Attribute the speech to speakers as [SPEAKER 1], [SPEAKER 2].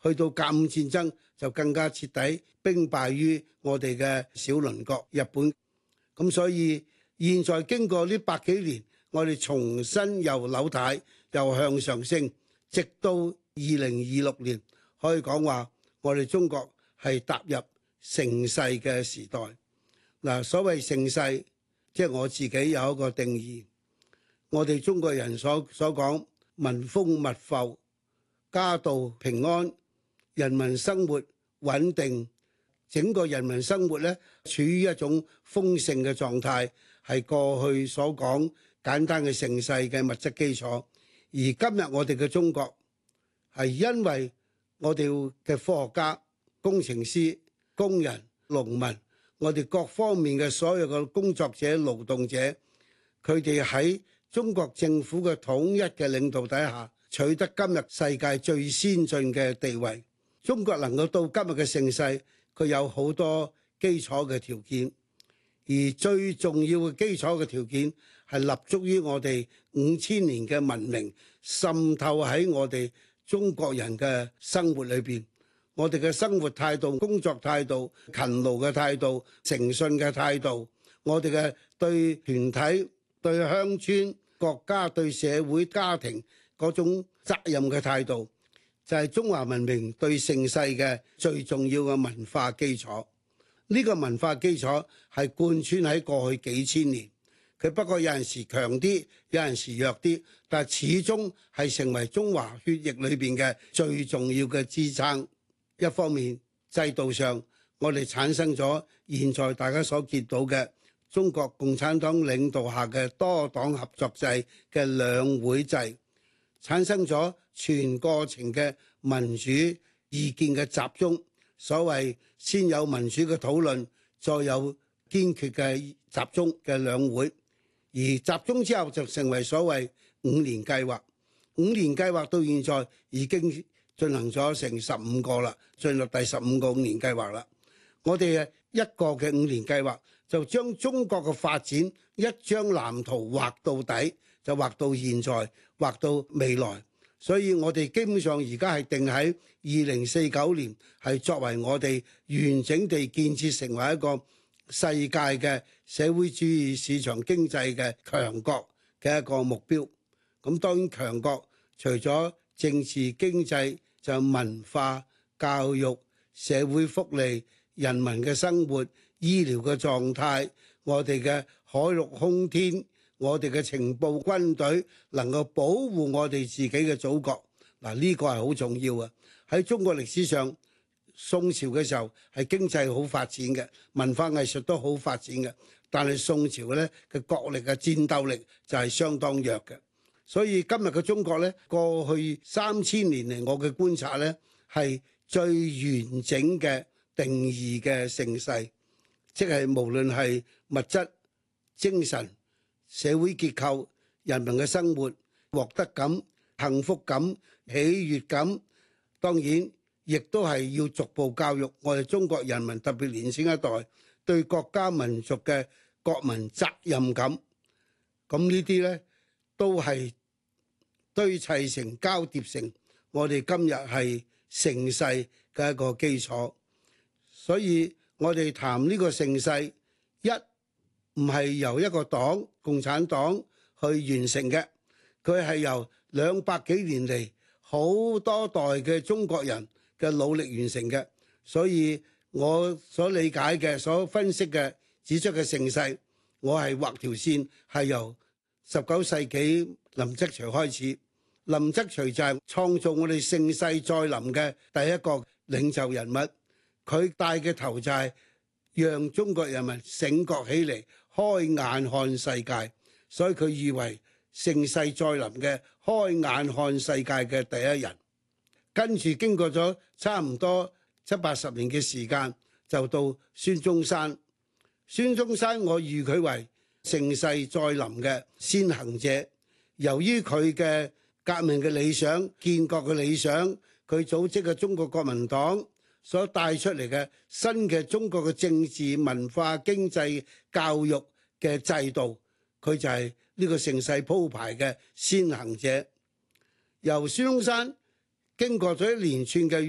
[SPEAKER 1] 去到甲午戰爭就更加徹底兵敗於我哋嘅小鄰國日本。咁所以現在經過呢百幾年，我哋重新又扭軚又向上升，直到2026年，可以講話我哋中國係踏入盛世嘅時代。嗱，所謂盛世，即係我自己有一個定義。我哋中國人所講民豐物阜、家道平安、人民生活穩定，整個人民生活咧處於一種豐盛嘅狀態，係過去所講簡單嘅盛世嘅物質基礎。而今日我哋嘅中國係因為我哋嘅科學家、工程師、工人、農民，我哋各方面嘅所有嘅工作者、勞動者，佢哋喺中國政府嘅統一嘅領導底下，取得今日世界最先進嘅地位。中國能夠到今日嘅盛世，佢有好多基礎嘅條件，而最重要嘅基礎嘅條件係立足於我哋5000年嘅文明滲透喺我哋中國人嘅生活裏邊。我哋嘅生活態度、工作態度、勤勞嘅態度、誠信嘅態度，我哋嘅對團體、對鄉村、國家、對社會、家庭嗰種責任嘅態度，就係中華文明對盛世嘅最重要嘅文化基礎。呢個文化基礎係貫穿喺過去幾千年，佢不過有陣時強啲，有陣時弱啲，但係始終係成為中華血液裏邊嘅最重要嘅支撐。一方面制度上，我哋產生咗現在大家所見到嘅中國共產黨領導下嘅多黨合作制嘅兩會制，產生咗全過程嘅民主意見嘅集中。所謂先有民主嘅討論，再有堅決嘅集中嘅兩會，而集中之後就成為所謂5年計劃。5年計劃到現在已經進行咗成15個啦，進入第15個5年計劃啦。我哋一個嘅5年計劃就將中國嘅發展一張藍圖畫到底，就畫到現在，畫到未來。所以我哋基本上而家係定喺2049年，係作為我哋完整地建設成為一個世界嘅社會主義市場經濟嘅強國嘅一個目標。咁當然強國除咗政治經濟，就文化、教育、社會福利、人民嘅生活、醫療嘅狀態，我哋嘅海陸空天，我哋嘅情報軍隊能夠保護我哋自己嘅祖國。嗱，呢個係好重要啊！喺中國歷史上，宋朝嘅時候係經濟好發展嘅，文化藝術都好發展嘅，但係宋朝咧嘅國力嘅戰鬥力就係相當弱嘅。所以今日嘅中國咧，過去3000年嚟，我嘅觀察咧，係最完整嘅定義嘅盛世，即係無論係物質、精神、社會結構、人民嘅生活、獲得感、幸福感、喜悅感，當然亦都係要逐步教育我哋中國人民，特別年輕一代對國家民族嘅國民責任感。咁呢啲咧都係堆砌成、交疊成我哋今日係盛世嘅一個基礎。所以我哋談呢個盛世，一唔係由一個黨共產黨去完成嘅，佢係由200幾年嚟好多代嘅中國人嘅努力完成嘅。所以我所理解嘅、所分析嘅、指出嘅盛世，我係畫條線係由19世紀林則徐開始。林則徐就係創造我哋盛世再臨嘅第一個領袖人物，佢帶嘅頭就係讓中國人民醒覺起嚟，開眼看世界，所以佢譽為盛世再臨嘅開眼看世界嘅第一人。跟住經過咗差唔多70-80年嘅時間，就到孫中山。孫中山我譽佢為盛世再臨嘅先行者，由於佢嘅革命嘅理想、建國嘅理想，佢組織嘅中國國民黨所帶出嚟嘅新嘅中國嘅政治、文化、經濟、教育嘅制度，佢就係呢個盛世鋪排嘅先行者。由孫中山經過咗一連串嘅